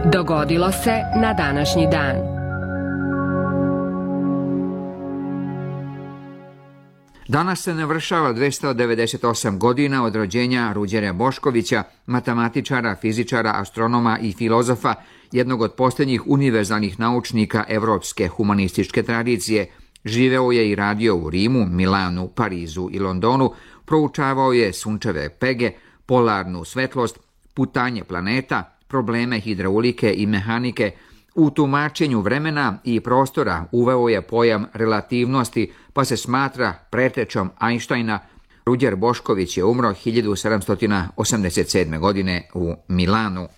Dogodilo se na današnji dan. Danas se navršava 298 godina od rođenja Ruđera Boškovića, matematičara, fizičara, astronoma i filozofa, jednog od posljednjih univerzalnih naučnika evropske humanističke tradicije. Živeo je i radio u Rimu, Milanu, Parizu i Londonu, proučavao je sunčeve pege, polarnu svetlost, putanje planeta, probleme hidraulike i mehanike. U tumačenju vremena i prostora uveo je pojam relativnosti, pa se smatra pretečom Einsteina. Ruđer Bošković je umro 1787. godine u Milanu.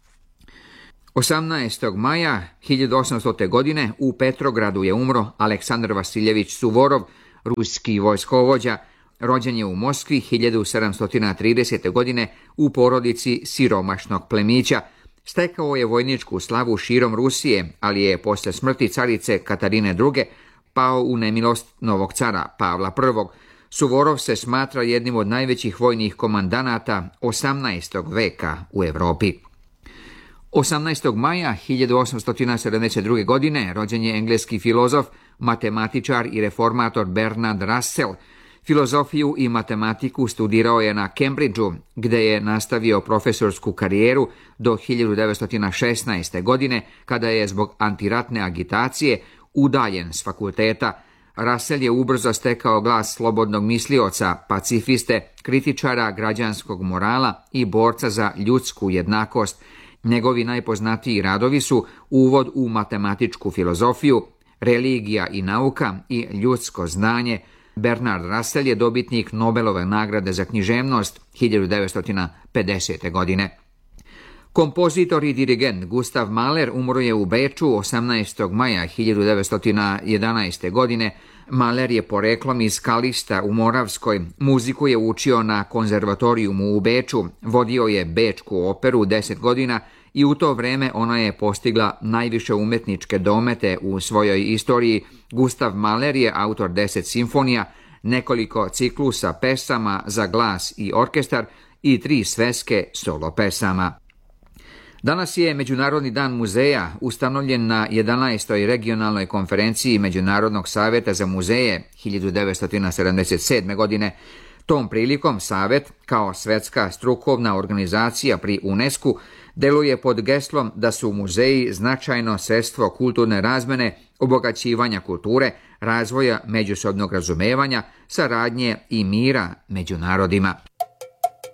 18. maja 1800. godine u Petrogradu je umro Aleksandar Vasiljević Suvorov, ruski vojskovođa. Rođen je u Moskvi 1730. godine u porodici siromašnog plemića. Stekao je vojničku slavu širom Rusije, ali je posle smrti carice Katarine II. Pao u nemilost novog cara Pavla I. Suvorov se smatra jednim od najvećih vojnih komandanata 18. veka u Evropi. 18. maja 1872. godine rođen je engleski filozof, matematičar i reformator Bertrand Russell. Filozofiju i matematiku studirao je na Cambridgeu, gde je nastavio profesorsku karijeru do 1916. godine, kada je zbog antiratne agitacije udaljen s fakulteta. Russell je ubrzo stekao glas slobodnog mislioca, pacifiste, kritičara građanskog morala i borca za ljudsku jednakost. Njegovi najpoznatiji radovi su Uvod u matematičku filozofiju, Religija i nauka i ljudsko znanje. Bernard Russell je dobitnik Nobelove nagrade za književnost 1950. godine. Kompozitor i dirigent Gustav Mahler umro je u Beču 18. maja 1911. godine. Mahler je poreklom iz Kalista u Moravskoj. Muziku je učio na konzervatorijumu u Beču, vodio je Bečku operu 10 godina i u to vreme ona je postigla najviše umetničke domete u svojoj istoriji. Gustav Mahler je autor 10 simfonija, nekoliko ciklusa pesama za glas i orkestar i 3 sveske solo pesama. Danas je Međunarodni dan muzeja, ustanovljen na 11. regionalnoj konferenciji Međunarodnog savjeta za muzeje 1977. godine. Tom prilikom Savet, kao svetska strukovna organizacija pri UNESCO, deluje pod geslom da su muzeji značajno sredstvo kulturne razmene, obogaćivanja kulture, razvoja međusobnog razumevanja, saradnje i mira među narodima.